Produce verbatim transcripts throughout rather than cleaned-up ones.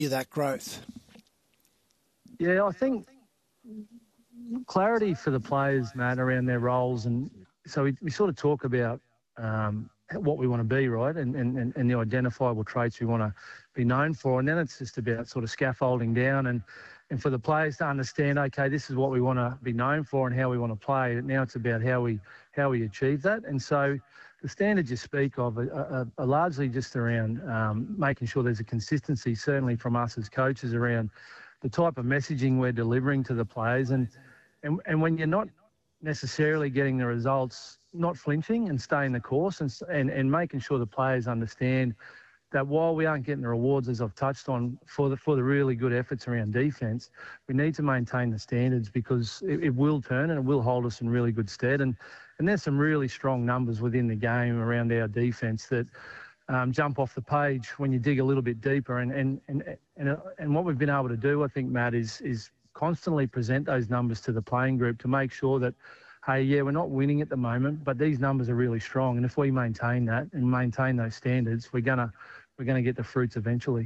that growth? Yeah, I think clarity for the players, Matt, around their roles. And so we, we sort of talk about um, what we want to be, right, and, and, and the identifiable traits we want to be known for. And then it's just about sort of scaffolding down and, and for the players to understand, okay, this is what we want to be known for and how we want to play. Now it's about how we how we achieve that. And so the standards you speak of are, are, are largely just around um, making sure there's a consistency, certainly from us as coaches, around the type of messaging we're delivering to the players. And, and, and when you're not necessarily getting the results, not flinching and staying the course and, and, and making sure the players understand that while we aren't getting the rewards, as I've touched on, for the for the really good efforts around defence, we need to maintain the standards because it, it will turn and it will hold us in really good stead. And and there's some really strong numbers within the game around our defence that um, jump off the page when you dig a little bit deeper. And and and and, and what we've been able to do, I think, Matt, is is constantly present those numbers to the playing group to make sure that, hey, yeah, we're not winning at the moment, but these numbers are really strong. And if we maintain that and maintain those standards, we're gonna we're gonna get the fruits eventually.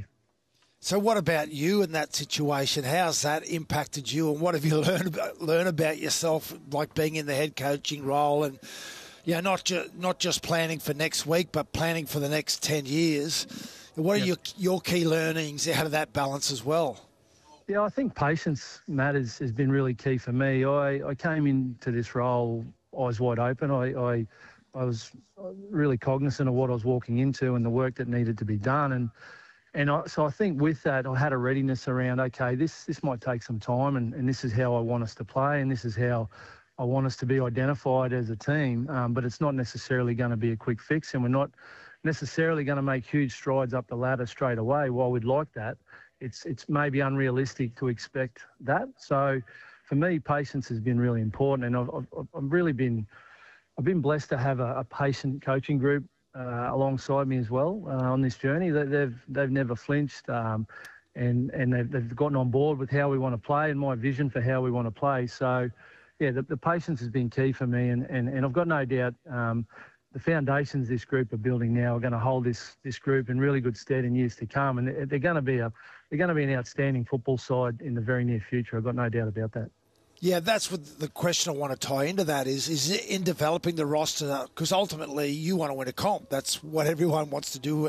So what about you in that situation? How's that impacted you, and what have you learned about, learn about yourself, like being in the head coaching role, and you know, not just not just planning for next week, but planning for the next ten years? What are yep. your your key learnings out of that balance as well? Yeah, I think patience, Matt, has, has been really key for me. I, I came into this role eyes wide open. I, I I was really cognizant of what I was walking into and the work that needed to be done. And and I, so I think with that, I had a readiness around, okay, this this might take some time, and, and this is how I want us to play, and this is how I want us to be identified as a team. Um, but it's not necessarily going to be a quick fix, and we're not necessarily going to make huge strides up the ladder straight away. While we'd like that, it's it's maybe unrealistic to expect that. So for me, patience has been really important, and I've, I've, I've really been I've been blessed to have a, a patient coaching group uh, alongside me as well uh, on this journey. They, they've they've never flinched, um, and and they've, they've gotten on board with how we want to play and my vision for how we want to play. So, yeah, the, the patience has been key for me, and and, and I've got no doubt um, the foundations this group are building now are going to hold this this group in really good stead in years to come, and they're, they're going to be a they're going to be an outstanding football side in the very near future. I've got no doubt about that. Yeah, that's what the question I want to tie into that is, is in developing the roster, because ultimately you want to win a comp. That's what everyone wants to do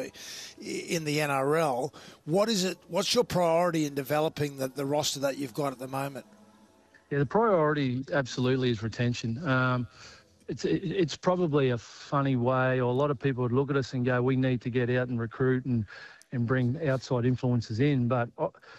in the N R L. What is it? What's your priority in developing the, the roster that you've got at the moment? Yeah, the priority absolutely is retention. Um, it's it's probably a funny way, or a lot of people would look at us and go, we need to get out and recruit and, and bring outside influences in. But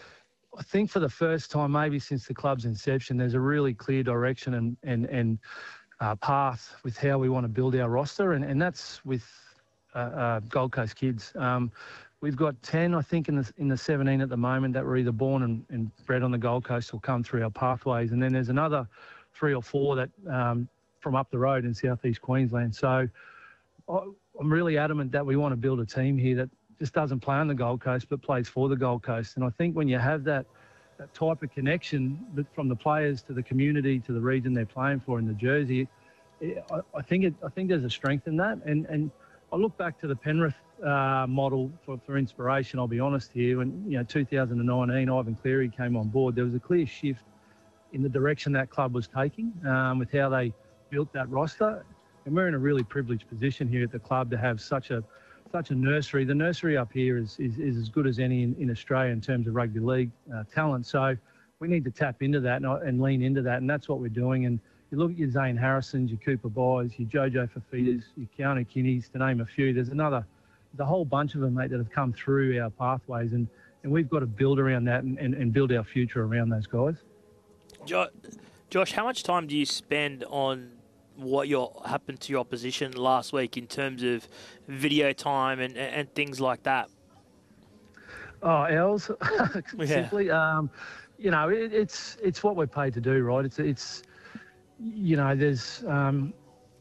I think for the first time, maybe since the club's inception, there's a really clear direction and and, and uh, path with how we want to build our roster, and, and that's with uh, uh, Gold Coast kids. Um, we've got ten, I think, in the in the seventeen at the moment that were either born and, and bred on the Gold Coast or come through our pathways, and then there's another three or four that um, from up the road in southeast Queensland. So I, I'm really adamant that we want to build a team here that just doesn't play on the Gold Coast but plays for the Gold Coast. And I think when you have that that type of connection from the players to the community to the region they're playing for in the jersey, I, I think it, I think there's a strength in that. And and I look back to the Penrith uh, model for, for inspiration. I'll be honest here. When you know two thousand nineteen, Ivan Cleary came on board, there was a clear shift in the direction that club was taking um, with how they built that roster. And we're in a really privileged position here at the club to have such a such a nursery. The nursery up here is, is, is as good as any in, in Australia in terms of rugby league uh, talent. So we need to tap into that and, and lean into that, and that's what we're doing. And you look at your Zane Harrisons, your Cooper Byes, your Jojo Fafitas, your Keanu Kinneys, to name a few. There's another, there's a whole bunch of them, mate, that have come through our pathways, and, and we've got to build around that and, and, and build our future around those guys. Jo- Josh, how much time do you spend on what your happened to your opposition last week in terms of video time and, and things like that? Oh, Els, yeah. simply, um, you know, it, it's it's what we're paid to do, right? It's it's, you know, there's, um,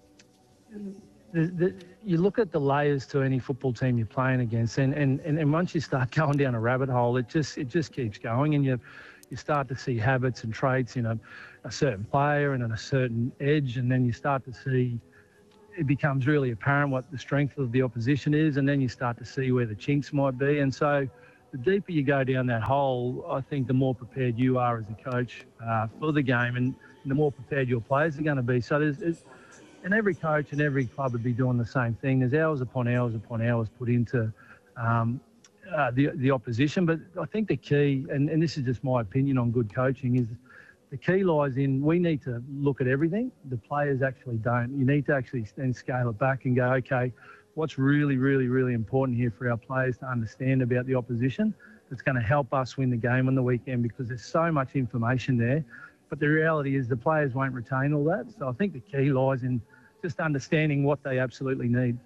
the, the, you look at the layers to any football team you're playing against, and, and, and, and once you start going down a rabbit hole, it just it just keeps going, and you you start to see habits and traits in a, a certain player and on a certain edge, and then you start to see it becomes really apparent what the strength of the opposition is, and then you start to see where the chinks might be. And so the deeper you go down that hole, I think the more prepared you are as a coach uh, for the game, and the more prepared your players are going to be. So there's, there's, and every coach and every club would be doing the same thing. There's hours upon hours upon hours put into um, uh, the the opposition. But I think the key, and, and this is just my opinion on good coaching, is the key lies in we need to look at everything. The players actually don't. You need to actually then scale it back and go, okay, what's really, really, really important here for our players to understand about the opposition that's going to help us win the game on the weekend, because there's so much information there. But the reality is the players won't retain all that. So I think the key lies in just understanding what they absolutely need.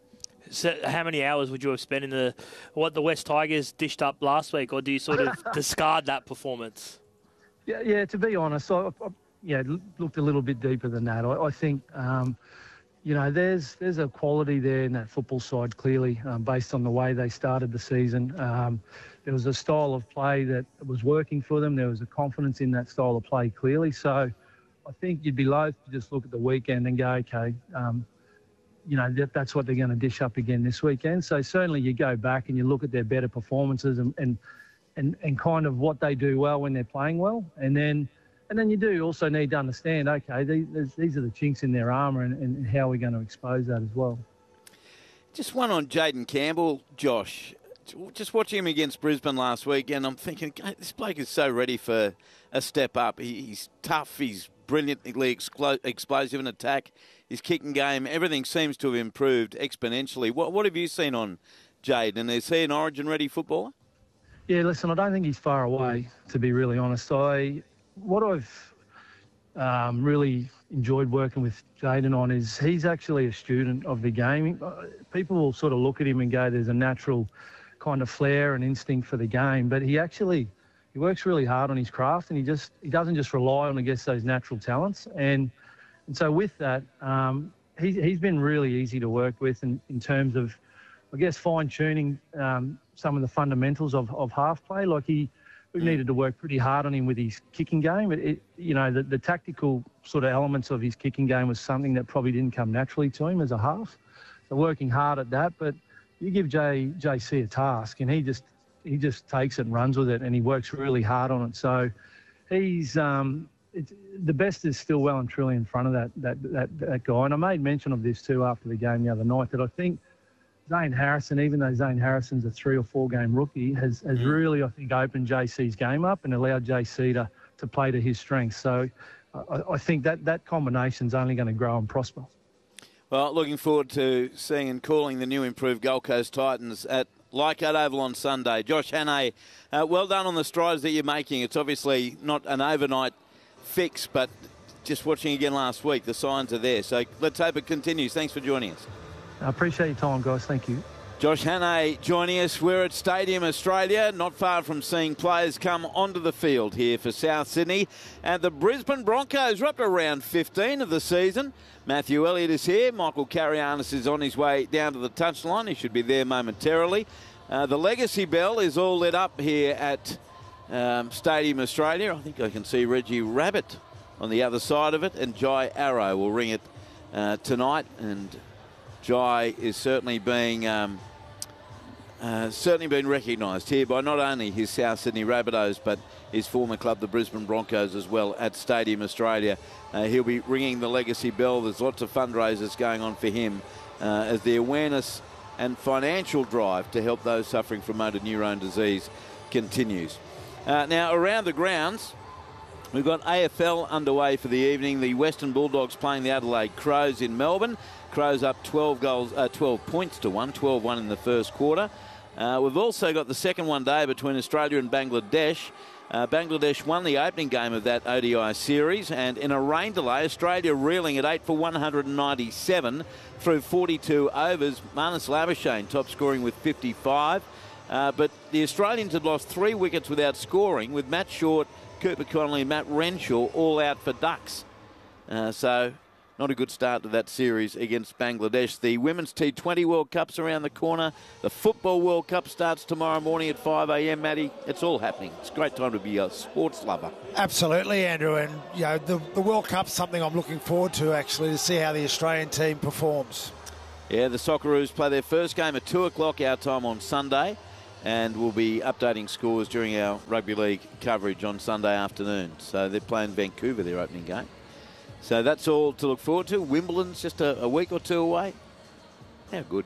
So how many hours would you have spent in the what the West Tigers dished up last week, or do you sort of discard that performance? Yeah, yeah. To be honest, I, I yeah looked a little bit deeper than that. I, I think, um, you know, there's there's a quality there in that football side clearly, um, based on the way they started the season. Um, there was a style of play that was working for them. There was a confidence in that style of play clearly. So I think you'd be loath to just look at the weekend and go, okay, um, you know, that, that's what they're going to dish up again this weekend. So certainly you go back and you look at their better performances and and, and, and kind of what they do well when they're playing well. And then and then you do also need to understand, okay, these, these are the chinks in their armour, and, and how we're going to expose that as well. Just one on Jayden Campbell, Josh. Just watching him against Brisbane last week, and I'm thinking, this bloke is so ready for a step up. He's tough, he's brilliantly explo- explosive in attack. His kicking game, everything seems to have improved exponentially. What what have you seen on Jayden? Is he an Origin-ready footballer? Yeah, listen, I don't think he's far away, to be really honest. I what I've um, really enjoyed working with Jayden on is he's actually a student of the game. People will sort of look at him and go, there's a natural kind of flair and instinct for the game, but he actually he works really hard on his craft, and he just he doesn't just rely on, I guess, those natural talents. And and so with that, um, he's he's been really easy to work with in, in terms of, I guess, fine tuning um, some of the fundamentals of, of half play. Like he, we needed to work pretty hard on him with his kicking game. It, it, you know, the, the tactical sort of elements of his kicking game was something that probably didn't come naturally to him as a half. So working hard at that, but you give J, JC a task and he just he just takes it and runs with it, and he works really hard on it. So he's um, it's, the best is still well and truly in front of that, that that that guy. And I made mention of this too after the game the other night, that I think Zane Harrison, even though Zane Harrison's a three or four game rookie, has, has mm. really, I think, opened J C's game up and allowed J C to, to play to his strengths. So I, I think that, that combination's only going to grow and prosper. Well, looking forward to seeing and calling the new improved Gold Coast Titans at Leichhardt Oval on Sunday. Josh Hannay, uh, well done on the strides that you're making. It's obviously not an overnight fix, but just watching again last week, the signs are there. So let's hope it continues. Thanks for joining us. I appreciate your time, guys. Thank you. Josh Hannay joining us. We're at Stadium Australia, not far from seeing players come onto the field here for South Sydney. And the Brisbane Broncos are up to round fifteen of the season. Matthew Elliott is here. Michael Karianis is on his way down to the touchline. He should be there momentarily. Uh, the Legacy Bell is all lit up here at um, Stadium Australia. I think I can see Reggie Rabbit on the other side of it. And Jai Arrow will ring it uh, tonight. And Jai is certainly being um, uh, certainly been recognised here by not only his South Sydney Rabbitohs but his former club, the Brisbane Broncos, as well at Stadium Australia. Uh, he'll be ringing the Legacy Bell. There's lots of fundraisers going on for him uh, as the awareness and financial drive to help those suffering from motor neurone disease continues. Uh, now, around the grounds, we've got A F L underway for the evening. The Western Bulldogs playing the Adelaide Crows in Melbourne. Crows up twelve goals, uh, twelve points to one, twelve one in the first quarter. Uh, we've also got the second one day between Australia and Bangladesh. Uh, Bangladesh won the opening game of that O D I series, and in a rain delay, Australia reeling at eight for one hundred ninety-seven through forty-two overs. Marnus Labuschagne top scoring with fifty-five. Uh, but the Australians had lost three wickets without scoring, with Matt Short, Cooper Connolly and Matt Renshaw all out for ducks. Uh, so not a good start to that series against Bangladesh. The Women's T twenty World Cup's around the corner. The Football World Cup starts tomorrow morning at five a m, Matty. It's all happening. It's a great time to be a sports lover. Absolutely, Andrew. And, you know, the, the World Cup's something I'm looking forward to, actually, to see how the Australian team performs. Yeah, the Socceroos play their first game at two o'clock our time on Sunday. and we'll be updating scores during our rugby league coverage on Sunday afternoon. So they're playing Vancouver, their opening game. So that's all to look forward to. Wimbledon's just a, a week or two away. How good.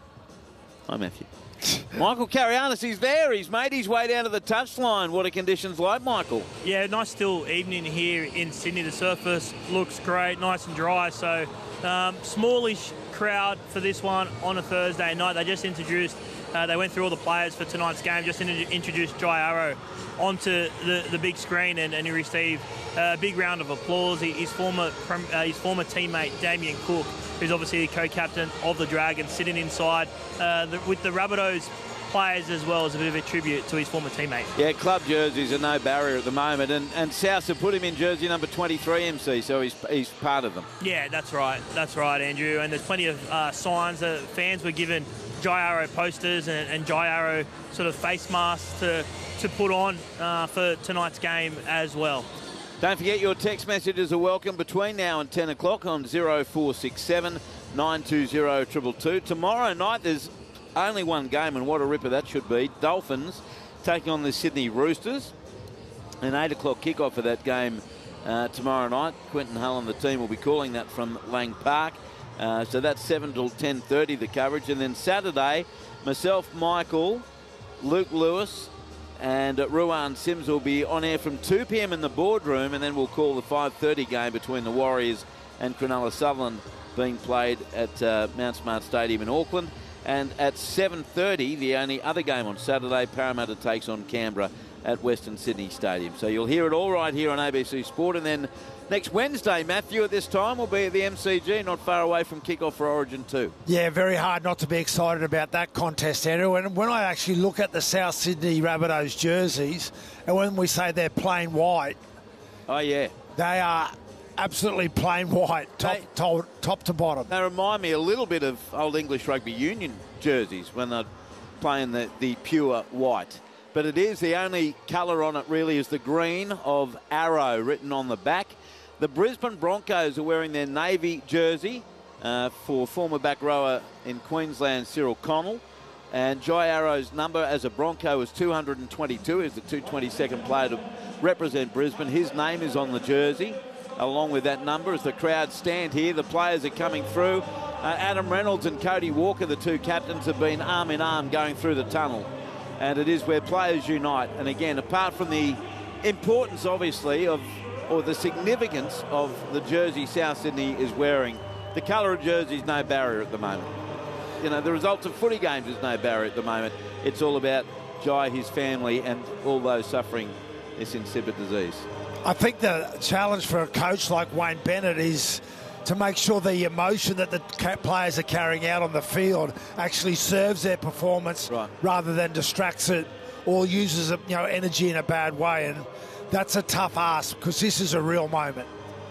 Hi, Matthew. Michael Carianis, he's there. He's made his way down to the touchline. What are conditions like, Michael? Yeah, nice still evening here in Sydney. The surface looks great, nice and dry. So um, smallish crowd for this one on a Thursday night. They just introduced, uh, they went through all the players for tonight's game, just in, introduced Jai Arrow onto the, the big screen, and, and he received a big round of applause. He, his former uh, his former teammate, Damien Cook, who's obviously the co-captain of the Dragons, sitting inside uh, the, with the Rabbitohs players as well, as a bit of a tribute to his former teammate. Yeah, club jerseys are no barrier at the moment, and, and South have put him in jersey number twenty-three, M C, so he's, he's part of them. Yeah, that's right. That's right, Andrew. And there's plenty of uh, signs that fans were given Jai Arrow posters and, and Jai Arrow sort of face masks to, to put on uh, for tonight's game as well. Don't forget your text messages are welcome between now and ten o'clock on zero four six seven, nine two zero, two two two. Tomorrow night there's only one game, and what a ripper that should be. Dolphins taking on the Sydney Roosters. An eight o'clock kickoff for that game uh, tomorrow night. Quentin Hull and the team will be calling that from Lang Park. Uh, so that's seven till ten thirty, the coverage. And then Saturday, myself, Michael, Luke Lewis, and uh, Ruan Sims will be on air from two p m in the boardroom, and then we'll call the five thirty game between the Warriors and Cronulla Sutherland being played at uh, Mount Smart Stadium in Auckland. And at seven thirty, the only other game on Saturday, Parramatta takes on Canberra at Western Sydney Stadium. So you'll hear it all right here on A B C Sport. And then next Wednesday, Matthew, at this time, will be at the M C G, not far away from kickoff for Origin two. Yeah, very hard not to be excited about that contest, Andrew. And when I actually look at the South Sydney Rabbitohs jerseys, and when we say they're plain white, oh yeah, they are absolutely plain white, top, They- top, top to bottom. They remind me a little bit of old English rugby union jerseys when they're playing the, the pure white. But it is, the only colour on it really is the green of Arrow written on the back. The Brisbane Broncos are wearing their navy jersey uh, for former back rower in Queensland, Cyril Connell. And Jai Arrow's number as a Bronco is two hundred twenty-two. He's the two hundred twenty-second player to represent Brisbane. His name is on the jersey, along with that number. As the crowd stand here, the players are coming through. Uh, Adam Reynolds and Cody Walker, the two captains, have been arm in arm going through the tunnel. And it is where players unite. And again, apart from the importance, obviously, of or the significance of the jersey South Sydney is wearing, the colour of jersey is no barrier at the moment. You know, the results of footy games is no barrier at the moment. It's all about Jai, his family, and all those suffering this insipid disease. I think the challenge for a coach like Wayne Bennett is to make sure the emotion that the ca- players are carrying out on the field actually serves their performance, Right. rather than distracts it or uses you know energy in a bad way. And that's a tough ask, because this is a real moment.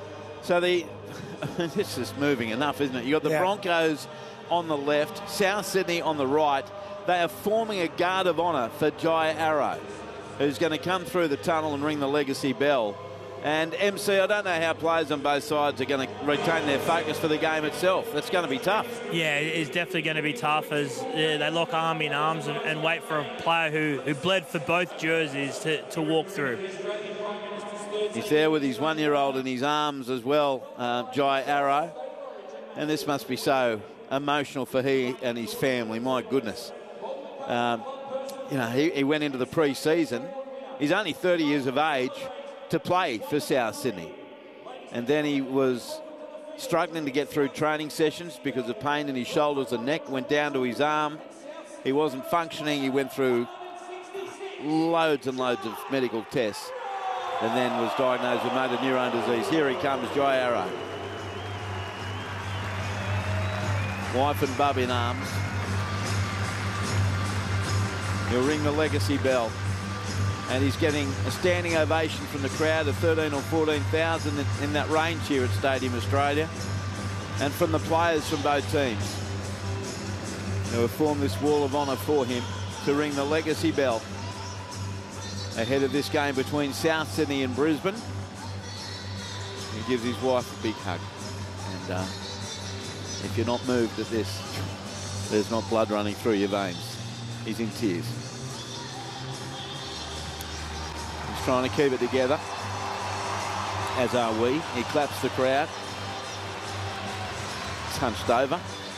So the this is moving enough, isn't it? You've got the Yeah. Broncos on the left, South Sydney on the right. They are forming a guard of honour for Jai Arrow, who's going to come through the tunnel and ring the legacy bell. And M C, I don't know how players on both sides are going to retain their focus for the game itself. That's going to be tough. Yeah, it's definitely going to be tough as yeah, they lock arm in arms and, and wait for a player who, who bled for both jerseys to, to walk through. He's there with his one-year-old in his arms as well, uh, Jai Arrow. And this must be so emotional for he and his family. My goodness. Um, you know, he, he went into the pre-season. He's only thirty years of age to play for South Sydney. And then he was struggling to get through training sessions because of pain in his shoulders and neck, went down to his arm. He wasn't functioning. He went through loads and loads of medical tests and then was diagnosed with motor neurone disease. Here he comes, Jai Arrow. Wife and bub in arms. He'll ring the legacy bell. And he's getting a standing ovation from the crowd of thirteen or fourteen thousand in that range here at Stadium Australia. And from the players from both teams who have formed this wall of honour for him to ring the legacy bell ahead of this game between South Sydney and Brisbane. He gives his wife a big hug. And uh, if you're not moved at this, there's not blood running through your veins. He's in tears. trying to keep it together, as are we. He claps the crowd. It's hunched over.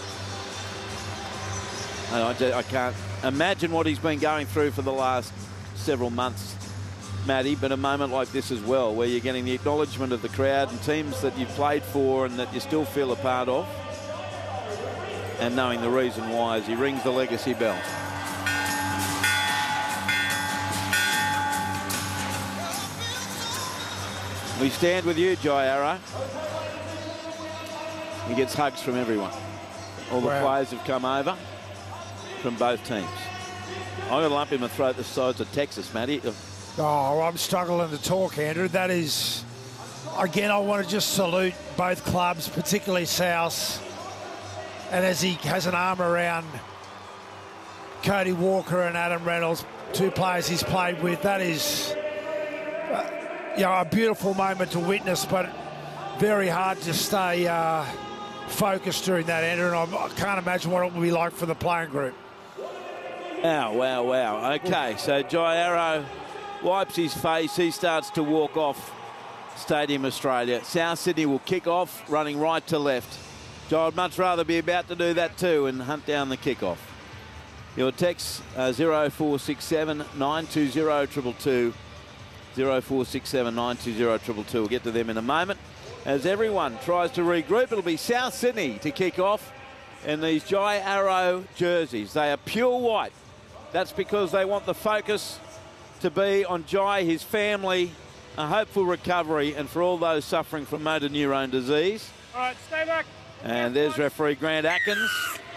And I, I can't imagine what he's been going through for the last several months, Matty, but a moment like this as well, where you're getting the acknowledgement of the crowd and teams that you've played for and that you still feel a part of, and knowing the reason why as he rings the legacy bell. We stand with you, Jai Arrow. He gets hugs from everyone. All the wow. players have come over from both teams. I'm going to lump him and throat the sides of Texas, Matty. Oh, I'm struggling to talk, Andrew. That is, again, I want to just salute both clubs, particularly South. And as he has an arm around Cody Walker and Adam Reynolds, two players he's played with, that is, uh, you know, a beautiful moment to witness, but very hard to stay uh, focused during that, Andrew. And I can't imagine what it will be like for the playing group. Wow, wow, wow. Okay, so Jai Arrow wipes his face. He starts to walk off Stadium Australia. South Sydney will kick off, running right to left. Jai would much rather be about to do that too and hunt down the kick-off. Your text, uh, zero four six seven nine two zero two two two. zero four six seven nine two zero two two two. We'll get to them in a moment. As everyone tries to regroup, it'll be South Sydney to kick off in these Jai Arrow jerseys. They are pure white. That's because they want the focus to be on Jai, his family, a hopeful recovery, and for all those suffering from motor neurone disease. All right, stay back. And there's referee Grant Atkins.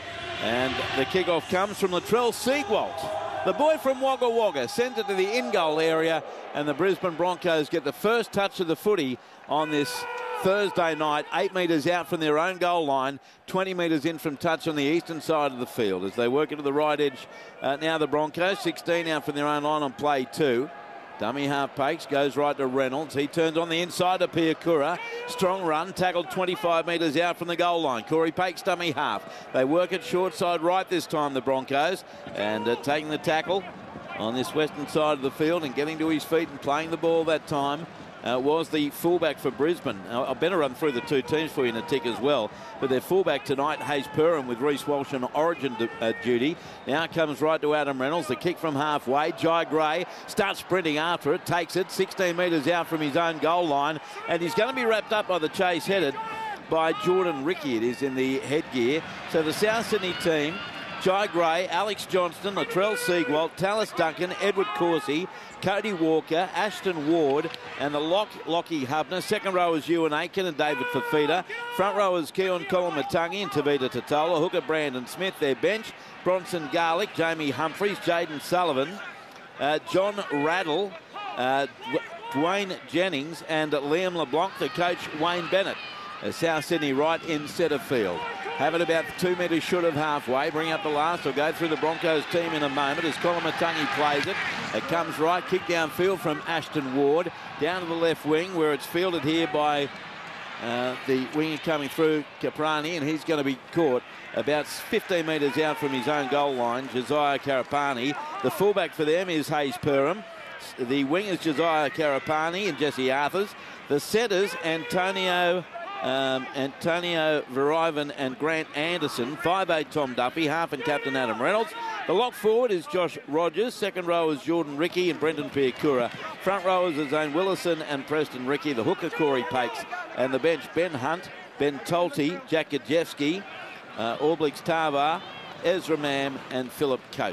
And the kickoff comes from Latrell Siegwalt. The boy from Wagga Wagga sends it to the in-goal area, and the Brisbane Broncos get the first touch of the footy on this Thursday night, eight metres out from their own goal line, twenty metres in from touch on the eastern side of the field as they work into the right edge. Uh, now the Broncos, sixteen out from their own line on play two. Dummy half Pakes goes right to Reynolds. He turns on the inside to Piakura. Strong run, tackled twenty-five metres out from the goal line. Corey Pakes dummy half. They work it short side right this time, the Broncos, and uh, taking the tackle on this western side of the field and getting to his feet and playing the ball that time Uh, was the fullback for Brisbane. Uh, I better run through the two teams for you in a tick as well. But their fullback tonight, Hayes Perham, with Reece Walsh on origin d- uh, duty. Now comes right to Adam Reynolds. The kick from halfway. Jai Gray starts sprinting after it. Takes it sixteen metres out from his own goal line. And he's going to be wrapped up by the chase headed by Jordan Ricky. It is in the headgear. So the South Sydney team, Jai Gray, Alex Johnston, Latrell Siegwalt, Tallis Duncan, Edward Corsi, Cody Walker, Ashton Ward, and the lock, Lockie Hubner. Second row is Ewan Aiken and David Fafita. Front row is Keon Kolomatangi and Tavita Totola. Hooker Brandon Smith, their bench. Bronson Garlick, Jamie Humphreys, Jaden Sullivan, uh, John Raddle, uh, Dwayne Jennings, and Liam LeBlanc, the coach Wayne Bennett. Uh, South Sydney right in centre field. Have it about two metres short of halfway. Bring up the last. We'll go through the Broncos team in a moment as Kolomatangi plays it. It comes right, kick downfield from Ashton Ward. Down to the left wing where it's fielded here by uh, the winger coming through, Caprani, and he's going to be caught about fifteen metres out from his own goal line, Josiah Karapani. The fullback for them is Hayes Perham. The wingers, Josiah Karapani and Jesse Arthurs. The setters, Antonio... Um, Antonio Verivan and Grant Anderson. five eight Tom Duffy, half and captain Adam Reynolds. The lock forward is Josh Rogers. Second row is Jordan Ricky and Brendan Piakura. Front rowers are Zane Willison and Preston Ricky. The hooker Corey Pakes. And the bench Ben Hunt, Ben Tolte, Jack Gajewski, uh, Orblix Tarvar, Ezra Mam and Philip Coate.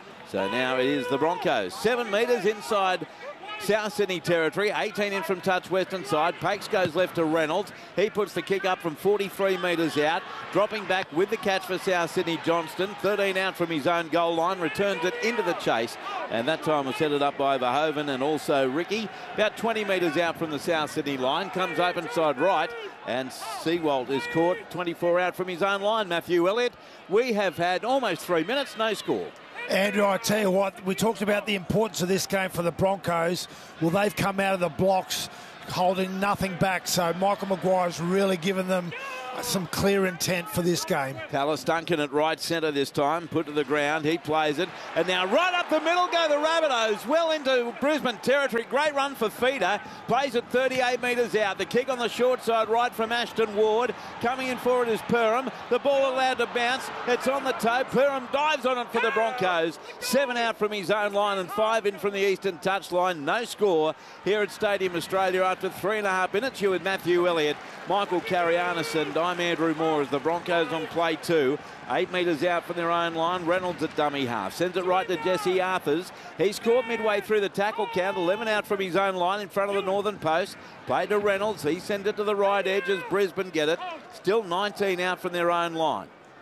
So now it is the Broncos. Seven metres inside South Sydney territory, eighteen in from touch western side. Pakes goes left to Reynolds. He puts the kick up from forty-three metres out. Dropping back with the catch for South Sydney, Johnston. thirteen out from his own goal line. Returns it into the chase. And that time was headed up by Verhoeven and also Ricky. About twenty metres out from the South Sydney line. Comes open side right. And Siegwalt is caught twenty-four out from his own line. Matthew Elliott. We have had almost three minutes, no score. Andrew, I tell you what, we talked about the importance of this game for the Broncos. Well, they've come out of the blocks holding nothing back. So Michael Maguire's really given them some clear intent for this game. Tallis Duncan at right centre this time, put to the ground, he plays it, and now right up the middle go the Rabbitohs, well into Brisbane territory. Great run for Feeder, plays it thirty-eight metres out. The kick on the short side right from Ashton Ward, coming in for it is Perham. The ball allowed to bounce, it's on the toe. Perham dives on it for the Broncos. Seven out from his own line and five in from the eastern touchline. No score here at Stadium Australia after three and a half minutes. You with Matthew Elliott, Michael Carianis, and I'm Andrew Moore as the Broncos on play two. Eight metres out from their own line. Reynolds at dummy half. Sends it right to Jesse Arthurs. He's caught midway through the tackle count. eleven out from his own line in front of the northern post. Played to Reynolds. He sends it to the right edge as Brisbane get it. Still nineteen out from their own line.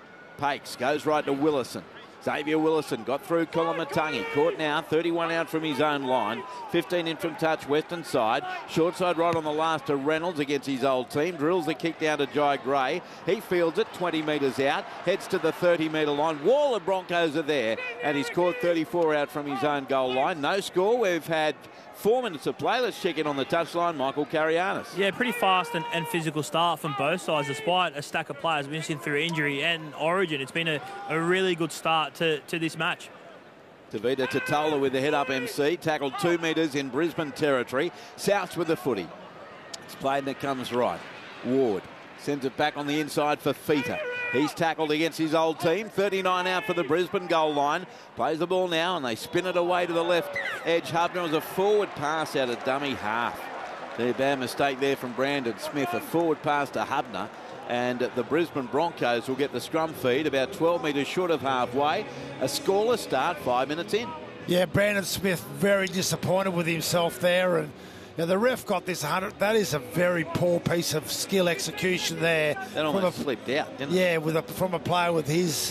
Pakes goes right to Willison. Xavier Willison got through Kolomatangi. Caught now, thirty-one out from his own line. fifteen in from touch, western side. Short side right on the last to Reynolds against his old team. Drills the kick down to Jai Gray. He fields it twenty metres out. Heads to the thirty metre line. Wall of Broncos are there. And he's caught thirty-four out from his own goal line. No score. We've had four minutes of play. Let's check in on the touchline. Michael Carianis. Yeah, pretty fast and, and physical start from both sides, despite a stack of players missing through injury and origin. It's been a, a really good start to, to this match. Tavita Tatola with the head-up M C. Tackled two metres in Brisbane territory. Souths with the footy. It's played and it comes right. Ward sends it back on the inside for Feeder. He's tackled against his old team. thirty-nine out for the Brisbane goal line. Plays the ball now and they spin it away to the left edge. Hubner was a forward pass out of dummy half. A bad mistake there from Brandon Smith. A forward pass to Hubner. And the Brisbane Broncos will get the scrum feed about twelve metres short of halfway. A scoreless start, five minutes in. Yeah, Brandon Smith very disappointed with himself there. And yeah, the ref got this one hundred. That is a very poor piece of skill execution there. That almost a, slipped out, didn't it? Yeah, with a, from a player with his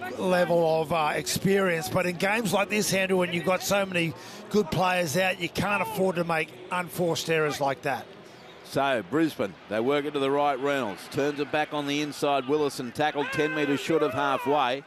level of uh, experience. But in games like this, Andrew, when you've got so many good players out, you can't afford to make unforced errors like that. So, Brisbane, they work it to the right. Reynolds turns it back on the inside. Willison tackled ten metres short of halfway.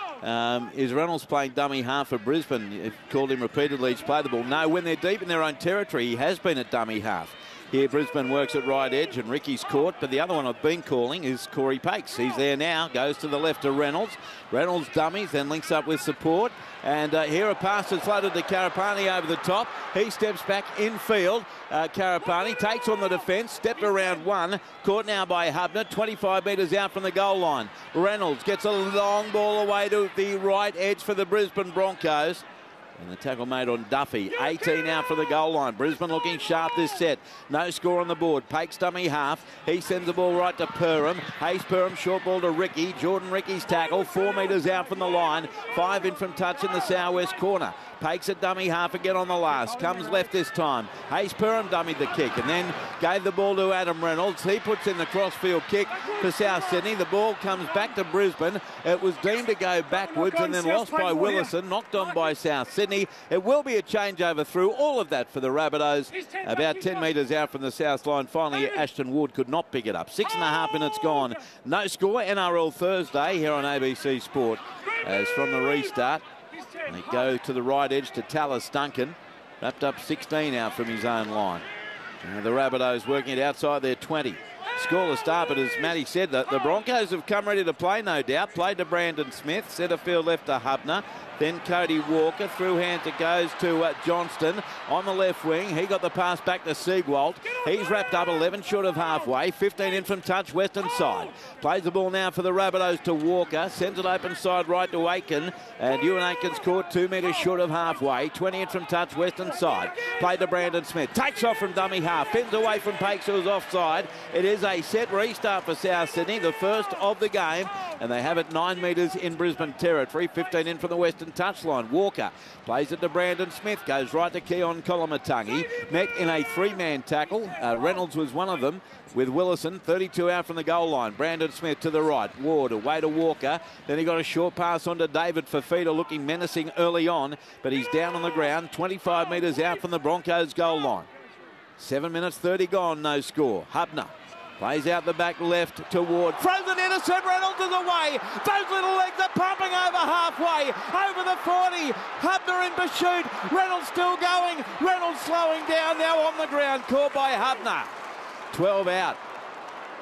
Um, is Reynolds playing dummy half for Brisbane? You've called him repeatedly. He's played the ball. No, when they're deep in their own territory, he has been at dummy half. Here, Brisbane works at right edge and Ricky's caught, but the other one I've been calling is Corey Pakes. He's there now, goes to the left to Reynolds. Reynolds dummies, then links up with support. And uh, here a pass is floated to Karapani over the top. He steps back infield. Uh, Karapani takes on the defence, stepped around one. Caught now by Hubner, twenty-five metres out from the goal line. Reynolds gets a long ball away to the right edge for the Brisbane Broncos. And the tackle made on Duffy. eighteen out for the goal line. Brisbane looking sharp this set. No score on the board. Pakes dummy half. He sends the ball right to Perham. Hayes Perham, short ball to Ricky. Jordan Ricky's tackle. Four metres out from the line. Five in from touch in the southwest corner. Pakes at dummy half again on the last. Comes left this time. Hayes Perham dummied the kick and then gave the ball to Adam Reynolds. He puts in the crossfield kick for South Sydney. The ball comes back to Brisbane. It was deemed to go backwards and then lost by Willison. Knocked on by South Sydney. It will be a changeover through. All of that for the Rabbitohs. About ten metres out from the south line. Finally, Ashton Ward could not pick it up. Six and a half minutes gone. No score. N R L Thursday here on A B C Sport. As from the restart. And they go to the right edge to Tallis Duncan. Wrapped up sixteen out from his own line. And the Rabbitohs working it outside their twenty. Scoreless start, but as Matty said, the, the Broncos have come ready to play, no doubt. Played to Brandon Smith. Centre field left to Hubner. Then Cody Walker. Through hands it goes to uh, Johnston on the left wing. He got the pass back to Siegwald. He's wrapped up eleven short of halfway. fifteen in from touch, western side. Plays the ball now for the Rabbitohs to Walker. Sends it open side right to Aiken. And Ewan Aiken's caught two metres short of halfway. twenty in from touch, western side. Played to Brandon Smith. Takes off from dummy half. Fins away from Pakes, who was offside. It is a set restart for South Sydney, the first of the game. And they have it nine metres in Brisbane territory. fifteen in from the western touchline. Walker plays it to Brandon Smith. Goes right to Keon Kolomatangi. Met in a three-man tackle. Uh, Reynolds was one of them with Willison. thirty-two out from the goal line. Brandon Smith to the right. Ward away to Walker. Then he got a short pass on to David Fifita, looking menacing early on. But he's down on the ground. twenty-five metres out from the Broncos goal line. Seven minutes thirty gone. No score. Hubner plays out the back left to Ward. Throws it intercept. Reynolds is away. Those little legs are pumping over halfway. Over the forty. Hubner in pursuit. Reynolds still going. Reynolds slowing down now on the ground. Caught by Hubner. twelve out.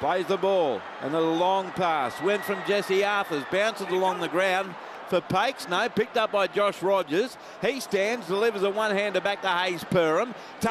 Plays the ball, and the long pass went from Jesse Arthurs, bounces along the ground for Pakes. No, picked up by Josh Rogers. He stands, delivers a one-hander back to Hayes Perham.